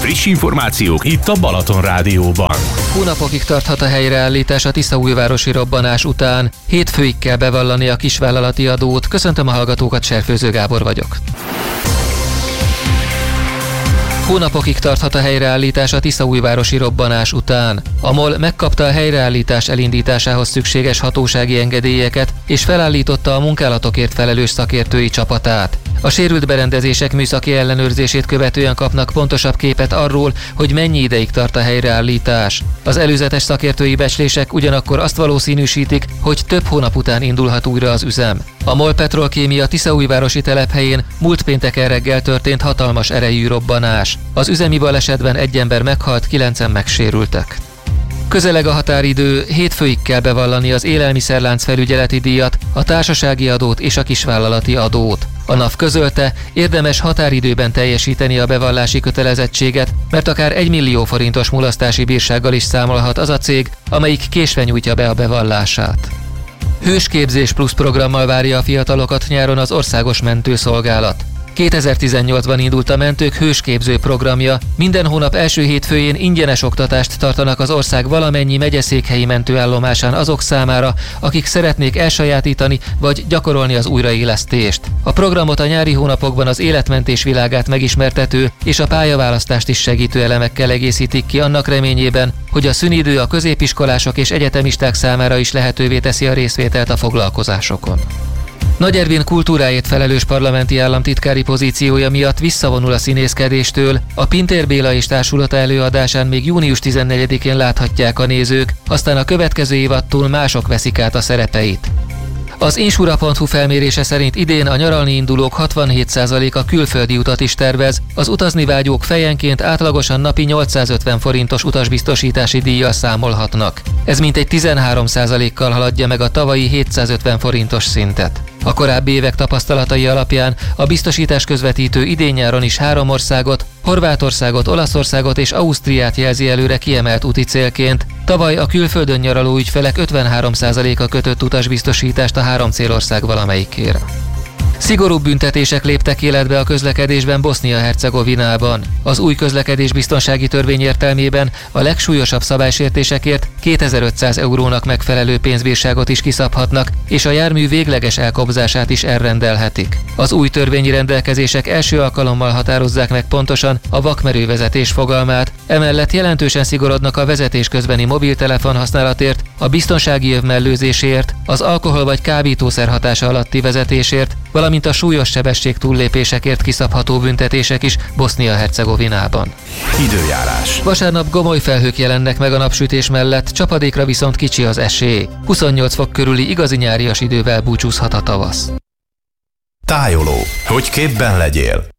Friss információk itt a Balaton Rádióban. Hónapokig tarthat a helyreállítás a tiszaújvárosi robbanás után. Hétfőig kell bevallani a kisvállalati adót. Köszöntöm a hallgatókat, Serfőző Gábor vagyok. Hónapokig tarthat a helyreállítás a tiszaújvárosi robbanás után. A MOL megkapta a helyreállítás elindításához szükséges hatósági engedélyeket, és felállította a munkálatokért felelős szakértői csapatát. A sérült berendezések műszaki ellenőrzését követően kapnak pontosabb képet arról, hogy mennyi ideig tart a helyreállítás. Az előzetes szakértői becslések ugyanakkor azt valószínűsítik, hogy több hónap után indulhat újra az üzem. A MOL Petrolkémia tiszaújvárosi telephelyén múlt pénteken reggel történt hatalmas erejű robbanás. Az üzemi balesetben egy ember meghalt, 9-en megsérültek. Közeleg a határidő, hétfőig kell bevallani az élelmiszerlánc felügyeleti díjat, a társasági adót és a kisvállalati adót. A NAV közölte, érdemes határidőben teljesíteni a bevallási kötelezettséget, mert akár 1 millió forintos mulasztási bírsággal is számolhat az a cég, amelyik késve nyújtja be a bevallását. Hősképzés plusz programmal várja a fiatalokat nyáron az Országos Mentőszolgálat. 2018-ban indult a mentők hősképző programja, minden hónap első hétfőjén ingyenes oktatást tartanak az ország valamennyi megyeszékhelyi mentőállomásán azok számára, akik szeretnék elsajátítani vagy gyakorolni az újraélesztést. A programot a nyári hónapokban az életmentés világát megismertető és a pályaválasztást is segítő elemekkel egészítik ki annak reményében, hogy a szünidő a középiskolások és egyetemisták számára is lehetővé teszi a részvételt a foglalkozásokon. Nagy Ervin kultúráért felelős parlamenti államtitkári pozíciója miatt visszavonul a színészkedéstől, a Pintér Béla és társulata előadásán még június 14-én láthatják a nézők, aztán a következő évadtól mások veszik át a szerepeit. Az insura.hu felmérése szerint idén a nyaralni indulók 67%-a külföldi utat is tervez, az utazni vágyók fejenként átlagosan napi 850 forintos utasbiztosítási díjjal számolhatnak. Ez mintegy 13%-kal haladja meg a tavalyi 750 forintos szintet. A korábbi évek tapasztalatai alapján a biztosítás közvetítő idén-nyáron is 3 országot, Horvátországot, Olaszországot és Ausztriát jelzi előre kiemelt úti célként. Tavaly a külföldön nyaraló ügyfelek 53%-a kötött utasbiztosítást a 3 célország valamelyikére. Szigorúbb büntetések léptek életbe a közlekedésben Bosznia-Hercegovinában. Az új közlekedésbiztonsági törvény értelmében a legsúlyosabb szabálysértésekért 2500 eurónak megfelelő pénzbírságot is kiszabhatnak, és a jármű végleges elkobzását is elrendelhetik. Az új törvényi rendelkezések első alkalommal határozzák meg pontosan a vakmerővezetés fogalmát, emellett jelentősen szigorodnak a vezetés közbeni mobiltelefon használatért, a biztonsági öv mellőzésért, az alkohol vagy kábítószer hatása alatti vezetésért, valamint a súlyos sebesség túllépésekért kiszabható büntetések is Bosznia-Hercegovinában. Időjárás. Vasárnap gomoly felhők jelennek meg a napsütés mellett, csapadékra viszont kicsi az esély. 28 fok körüli igazi nyárias idővel búcsúzhat a tavasz. Tájoló. Hogy képben legyél.